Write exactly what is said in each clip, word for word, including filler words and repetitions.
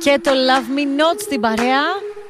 και το Love Me Not στην παρέα.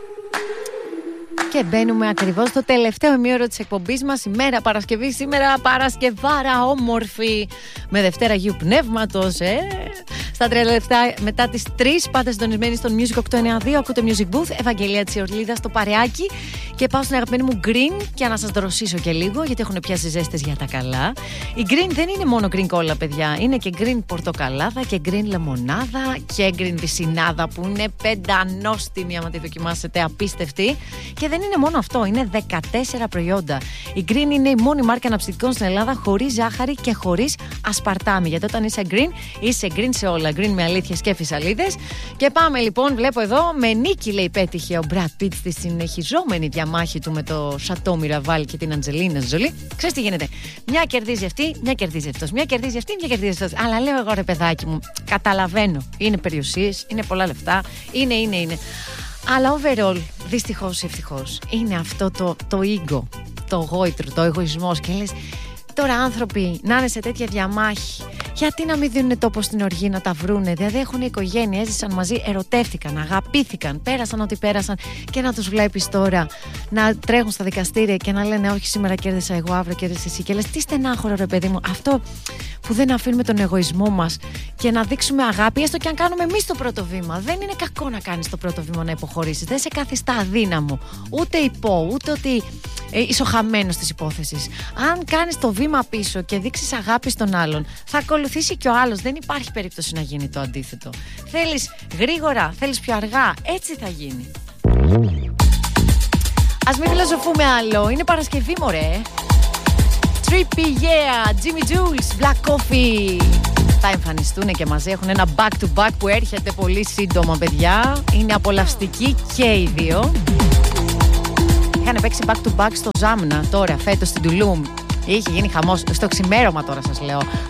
Και μπαίνουμε ακριβώς στο τελευταίο ημίωρο της εκπομπής μας. Ημέρα Παρασκευή, σήμερα Παρασκευάρα όμορφη, με Δευτέρα Αγίου Πνεύματος, ε. Στα τρία λεπτά μετά τις τρεις πάτε συντονισμένοι στον Music οκτώ εννιά δύο. Ακούτε Music Booth, Ευαγγελία Τσιορλίδα στο παρεάκι. Και πάω στην αγαπημένη μου Green για να σας δροσίσω και λίγο, γιατί έχουν πιάσει ζέστες για τα καλά. Η Green δεν είναι μόνο Green Cola, παιδιά. Είναι και Green Πορτοκαλάδα και Green Λεμονάδα και Green Βυσσινάδα, που είναι πεντανόστιμη άμα τη δοκιμάσετε, απίστευτη. Και δεν είναι μόνο αυτό, είναι δεκατέσσερα προϊόντα. Η Green είναι η μόνη μάρκα αναψυκτικών στην Ελλάδα χωρίς ζάχαρη και χωρίς ασπαρτάμι. Γιατί όταν είσαι Green, είσαι Green σε όλα. Green με αλήθειες και φυσαλίδες. Και πάμε λοιπόν, βλέπω εδώ, με νίκη λέει πέτυχε ο Brad Pitt στη συνεχιζόμενη διαμάχη του με το Σατό Μιραβάλ και την Αντζελίνα Τζολί. Ξέρεις τι γίνεται? Μια κερδίζει αυτή, μια κερδίζει αυτός. Μια κερδίζει αυτή, μια κερδίζει αυτός. Αλλά λέω εγώ, ρε παιδάκι μου, καταλαβαίνω. Είναι περιουσίες, είναι πολλά λεφτά, είναι, είναι, είναι. Αλλά overall, δυστυχώς ή ευτυχώς, είναι αυτό το, το ego, το γόητρο, το εγωισμός. Και λες, τώρα άνθρωποι να είναι σε τέτοια διαμάχη, γιατί να μην δίνουν τόπο στην οργή να τα βρούνε? Δηλαδή έχουν οικογένεια, έζησαν μαζί, ερωτεύτηκαν, αγαπήθηκαν, πέρασαν ό,τι πέρασαν, και να τους βλέπεις τώρα να τρέχουν στα δικαστήρια και να λένε όχι, σήμερα κέρδισα εγώ, αύριο κέρδισες εσύ. Και λες, τι στενάχωρο, ρε παιδί μου, αυτό που δεν αφήνουμε τον εγωισμό μας και να δείξουμε αγάπη, έστω και αν κάνουμε εμείς το πρώτο βήμα. Δεν είναι κακό να κάνεις το πρώτο βήμα, να υποχωρήσεις. Δεν σε καθιστά αδύναμο, ούτε υπό, ούτε ότι ε, είσαι ο χαμένος της υπόθεσης. Αν κάνεις το βήμα πίσω και δείξεις αγάπη στον άλλον, θα ακολουθήσει και ο άλλος. Δεν υπάρχει περίπτωση να γίνει το αντίθετο. Θέλεις γρήγορα, θέλεις πιο αργά, έτσι θα γίνει. Ας μην φιλοσοφούμε άλλο. Είναι Παρασκευή, μωρέ. Trippy, yeah, Jimmy Jules, Black Coffee. Θα εμφανιστούν και μαζί. Έχουν ένα back to back που έρχεται πολύ σύντομα, παιδιά. Είναι απολαυστικοί και οι δύο. Είχαν παίξει back to back στο Ζάμνα τώρα, φέτος στην Τουλούμ. Είχε γίνει χαμός. Στο ξημέρωμα τώρα σας λέω.